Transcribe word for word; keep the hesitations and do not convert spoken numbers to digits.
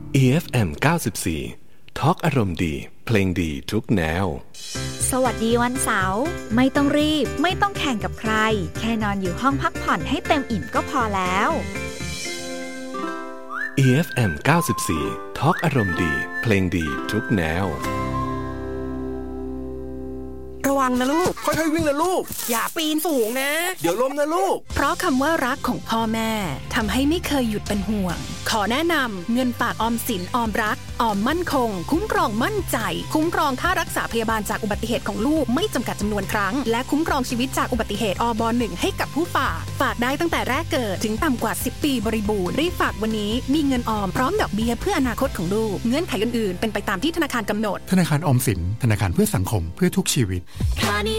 อี เอฟ เอ็ม เก้าสิบสี่ ทอล์กอารมณ์ดีเพลงดีทุกแนวสวัสดีวันเสาร์ไม่ต้องรีบไม่ต้องแข่งกับใครแค่นอนอยู่ห้องพักผ่อนให้เต็มอิ่มก็พอแล้วอี เอฟ เอ็ม เก้าสิบสี่ ทอล์กอารมณ์ดีเพลงดีทุกแนวระวังนะลูกค่อยๆวิ่งนะลูกอย่าปีนสูงนะเดี๋ยวล้มนะลูกเพราะคำว่ารักของพ่อแม่ทำให้ไม่เคยหยุดเป็นห่วงขอแนะนำเงินฝากออมสินออมรักออมมั่นคงคุ้มครองมั่นใจคุ้มครองค่ารักษาพยาบาลจากอุบัติเหตุของลูกไม่จำกัดจำนวนครั้งและคุ้มครองชีวิตจากอุบัติเหตุอบหนึ่งให้กับผู้ฝากฝากได้ตั้งแต่แรกเกิดถึงต่ำกว่าสิบปีบริบูรณ์รีบฝากวันนี้มีเงินออมพร้อมดอกเบี้ยเพื่ออนาคตของลูกเงื่อนไขอื่นๆเป็นไปตามที่ธนาคารกำหนดธนาคารออมสินธนาคารเพื่อสังคมเพื่อทุกชีวิต